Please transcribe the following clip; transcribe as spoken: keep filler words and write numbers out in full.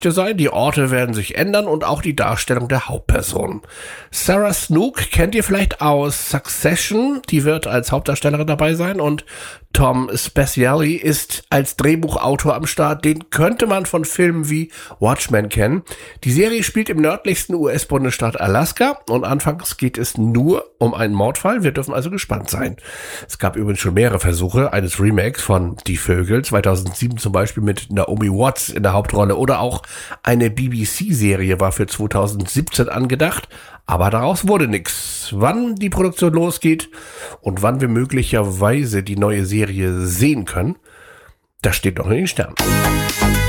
sein, die Orte werden sich ändern und auch die Darstellung der Hauptperson. Sarah Snook kennt ihr vielleicht aus Succession, die wird als Hauptdarstellerin dabei sein, und Tom Spezialy ist als Drehbuchautor am Start, den könnte man von Filmen wie Watchmen kennen. Die Serie spielt im nördlichsten U S-Bundesstaat Alaska und anfangs geht es nur um einen Mordfall, wir dürfen also gespannt sein. Es gab übrigens schon mehrere Versuche eines Remakes von Die Vögel, zweitausendsieben zum Beispiel mit Naomi Watts in der Hauptrolle, oder auch eine B B C-Serie war für zweitausendsiebzehn angedacht, aber daraus wurde nichts. Wann die Produktion losgeht und wann wir möglicherweise die neue Serie sehen können, das steht noch in den Sternen.